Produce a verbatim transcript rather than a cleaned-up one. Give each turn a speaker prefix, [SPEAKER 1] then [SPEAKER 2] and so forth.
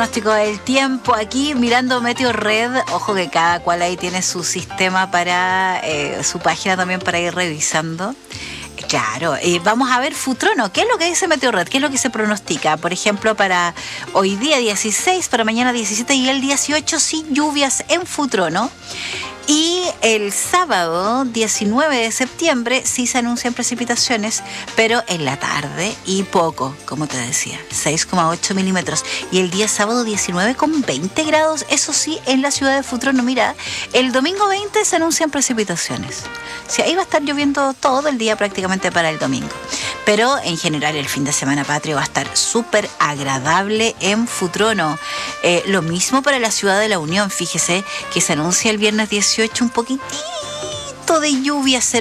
[SPEAKER 1] Pronóstico del tiempo aquí mirando Meteo Red. Ojo que cada cual ahí tiene su sistema para eh, su página también para ir revisando. Claro, eh, vamos a ver Futrono. ¿Qué es lo que dice Meteo Red? ¿Qué es lo que se pronostica? Por ejemplo, para hoy día dieciséis, para mañana diecisiete y el dieciocho, sin lluvias en Futrono. Y el sábado diecinueve de septiembre sí se anuncian precipitaciones, pero en la tarde y poco, como te decía, seis coma ocho milímetros. Y el día sábado diecinueve con veinte grados, eso sí, en la ciudad de Futrono. Mira, el domingo veinte se anuncian precipitaciones. Sí, ahí va a estar lloviendo todo el día prácticamente para el domingo. Pero en general el fin de semana patrio va a estar súper agradable en Futrono. Eh, lo mismo para la ciudad de La Unión. Fíjese que se anuncia el viernes dieciocho un poquitito de lluvia